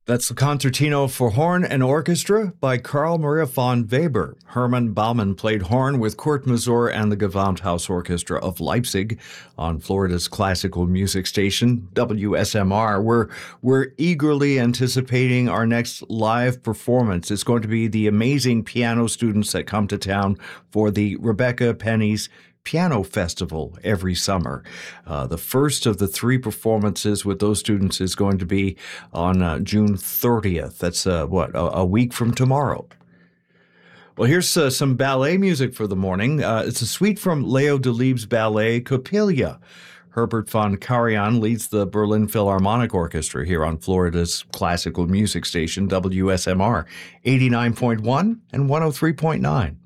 That's the Concertino for Horn and Orchestra by Carl Maria von Weber. Hermann Baumann played horn with Kurt Masur and the Gewandhaus Orchestra of Leipzig on Florida's classical music station, WSMR. We're eagerly anticipating our next live performance. It's going to be the amazing piano students that come to town for the Rebecca Penny's Piano Festival every summer. The first of the three performances with those students is going to be on June 30th. That's a week from tomorrow. Well, here's some ballet music for the morning. It's a suite from Leo Delibes' ballet Coppelia. Herbert von Karajan leads the Berlin Philharmonic Orchestra here on Florida's classical music station, WSMR 89.1 and 103.9.